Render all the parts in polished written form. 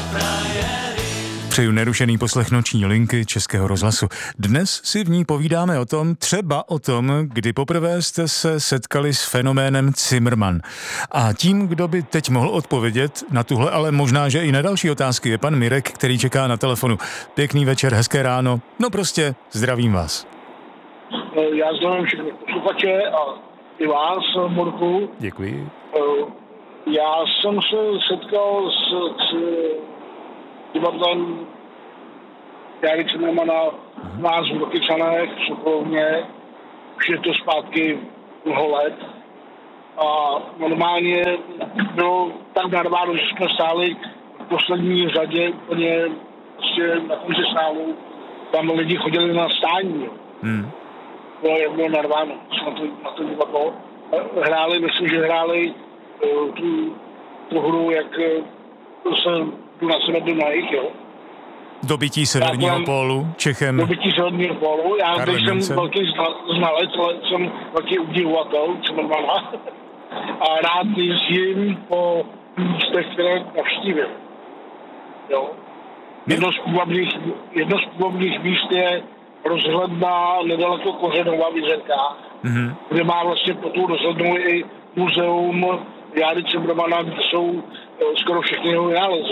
Přeju nerušený poslech noční linky Českého rozhlasu. Dnes si v ní povídáme třeba o tom, kdy poprvé jste se setkali s fenoménem Cimrman. A tím, kdo by teď mohl odpovědět na tuhle, ale možná, že i na další otázky, je pan Mirek, který čeká na telefonu. Pěkný večer, hezké ráno. No prostě, zdravím vás. Já zdravím všechny posluchače a i vás, Morku. Děkuji. Já jsem se setkal s divadlem Járy Cimrmana nás v Rokycanech, v Sokolovně. Už je to zpátky mnoho let. A normálně bylo tak narváno, že jsme stáli v poslední řadě úplně prostě na konci sálu. Tam lidi chodili na stání. Bylo narváno na to divadlo. Myslím, že hráli tu hru, jak se tu na sebe jdu na jich, jo. Dobytí severního pólu Čechem. Dobytí severního pólu. Já nejsem velký znalec, ale jsem velký udivovatel Cimrmana. A rád jezdím po místech, které navštívím. Jo. Jedno z původních míst je rozhledna nedaleko Kořenova v Jizerkách, kde má vlastně po tu rozhlednu i muzeum Járy Cimrmana, kde jsou skoro všechny jeho vynálezy.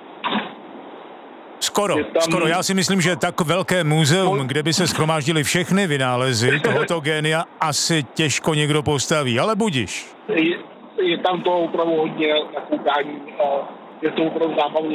Skoro. Já si myslím, že tak velké muzeum, kde by se shromáždily všechny vynálezy tohoto génia, asi těžko někdo postaví, ale budiš. Je tam to opravdu hodně na koukání a je to opravdu zábavné.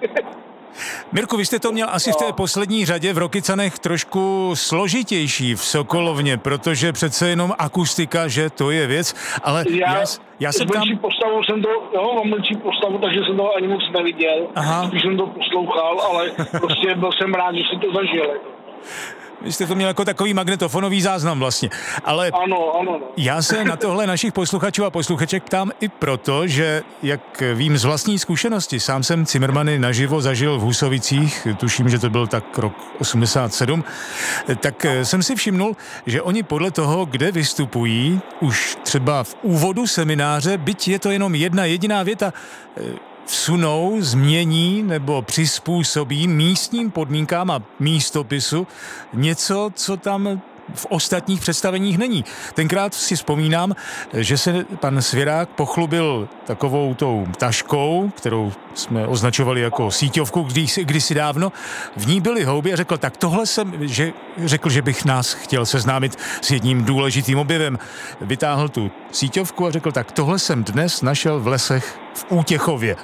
Mirku, vy jste to měl asi v té poslední řadě v Rokycanech trošku složitější v Sokolovně, protože přece jenom akustika, že to je věc, ale já se tam... Mám menší postavu, takže jsem to ani moc neviděl. Když jsem to poslouchal, ale prostě byl jsem rád, že jsem to zažil. Vy jste to měl jako takový magnetofonový záznam vlastně. Ale ano. Já se na tohle našich posluchačů a posluchaček ptám i proto, že, jak vím z vlastní zkušenosti, sám jsem Cimrmany naživo zažil v Husovicích, tuším, že to byl tak rok 87, tak jsem si všimnul, že oni podle toho, kde vystupují, už třeba v úvodu semináře, byť je to jenom jedna jediná věta, vsunou, změní nebo přizpůsobí místním podmínkám a místopisu něco, co tam v ostatních představeních není. Tenkrát si vzpomínám, že se pan Svěrák pochlubil takovou tou taškou, kterou jsme označovali jako síťovku kdysi dávno. V ní byly houby a řekl, tak tohle řekl, že bych nás chtěl seznámit s jedním důležitým objevem. Vytáhl tu síťovku a řekl, tak tohle jsem dnes našel v lesech v Útěchově.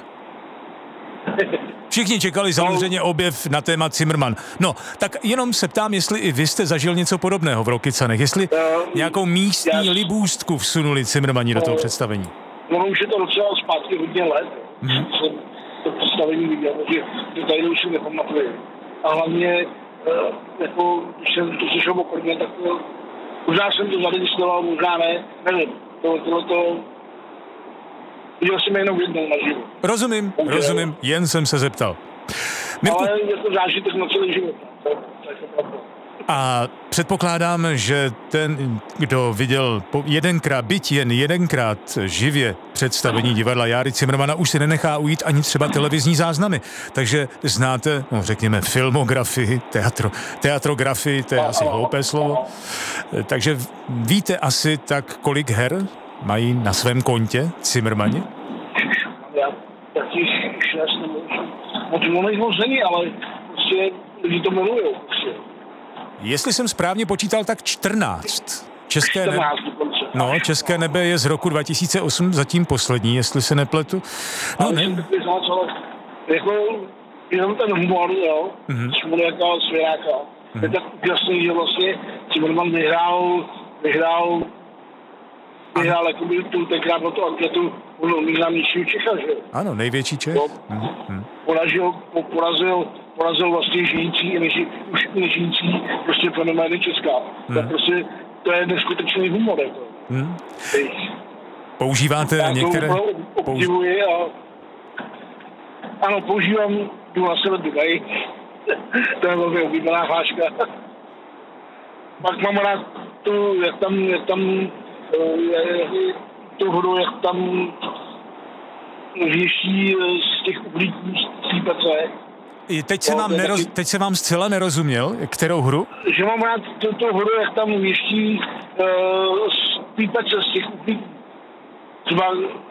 Všichni čekali samozřejmě objev na téma Cimrman. No, tak jenom se ptám, jestli i vy jste zažil něco podobného v Rokycanech, jestli nějakou místní libůstku vsunuli Cimrmani do toho představení. No, už je to docela zpátky hodně let, jsem to představení viděl, takže detaily už si nepamatuji. A hlavně, jako, když jsem to slyšel okolně, tak možná jsem to zaregistroval, možná ne, nevím. Tohleto viděl jsem jenom jednou naživo. Rozumím, jen jsem se zeptal. Mirku, ale je to zážitek na celý život. To je pravda. A předpokládám, že ten, kdo viděl jen jedenkrát živě představení divadla Járy Cimrmana, už si nenechá ujít ani třeba televizní záznamy. Takže znáte, řekněme, filmografii, teatrografii, to je asi hloupé slovo. Takže víte asi tak, kolik her mají na svém kontě Cimrmani? Já taky 6 nebo moc není, ale prostě lidi to milujou. Jestli jsem správně počítal, tak 14. České nebe je z roku 2008, zatím poslední, jestli se nepletu. No ne. Jako jenom ten humor, jo, Šmudeka, Svěráka. Je tak jasný, že vlastně Cimrman vyhrál jakoby tenkrát na tu anketu nejznámějšího Čecha, že jo? Ano, největší Čech. Porazil vlastně žijící i nežijící prostě fenomény Česká. To je neskutečný humor, jako. Používáte některé... Já to obdivuji a... Ano, používám Jdu na sebe Dubaj. To je velmi oblíbená hláška. Pak mám rád tu, jak tam tu hru, jak tam věští z těch uhlíků z té pece. Teď se vám zcela nerozuměl, kterou hru? Že mám rád tu hru, jak tam věští z té pece, z těch uhlíků. Třeba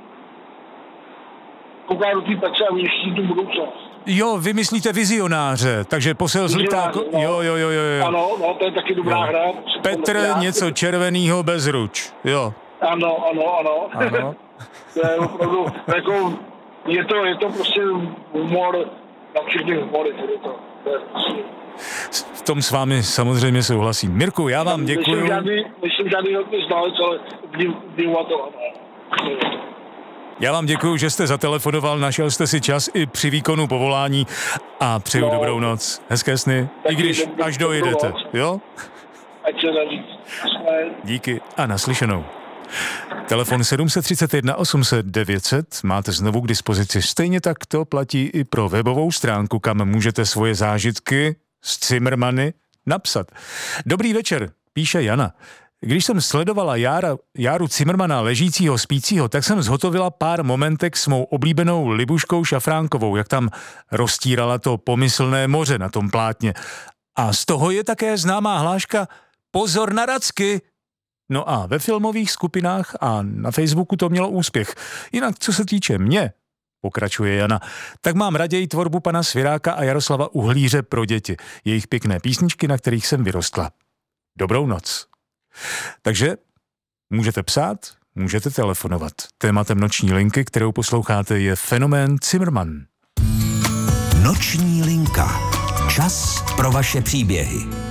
kouká do té pece a věští tu budoucnost. Jo, vy myslíte Vizionáře, takže posel z Litáku. No. Jo. Ano, no, to je taky dobrá hra. Petr něco červenýho bez ruč, jo. Ano. To je opravdu, jako, je to prostě humor, na všechny humory, to je prostě... V tom s vámi samozřejmě souhlasím. Mirku, já vám děkuju. Nejsem žádný velký znalec, ale obdivovatel. Já vám děkuju, že jste zatelefonoval, našel jste si čas i při výkonu povolání a přeju dobrou noc. Hezké sny, i když až dojedete, jo? Ať se daří. Díky a naslyšenou. Telefon 731 800 900 máte znovu k dispozici. Stejně tak to platí i pro webovou stránku, kam můžete svoje zážitky z Cimrmany napsat. Dobrý večer, píše Jana. Když jsem sledovala Járu Cimrmana ležícího, spícího, tak jsem zhotovila pár momentek s mou oblíbenou Libuškou Šafránkovou, jak tam roztírala to pomyslné moře na tom plátně. A z toho je také známá hláška Pozor na racky. No a ve filmových skupinách a na Facebooku to mělo úspěch. Jinak, co se týče mě, pokračuje Jana, tak mám raději tvorbu pana Sviráka a Jaroslava Uhlíře pro děti. Jejich pěkné písničky, na kterých jsem vyrostla. Dobrou noc. Takže můžete psát, můžete telefonovat. Tématem noční linky, kterou posloucháte, je fenomén Cimrman. Noční linka. Čas pro vaše příběhy.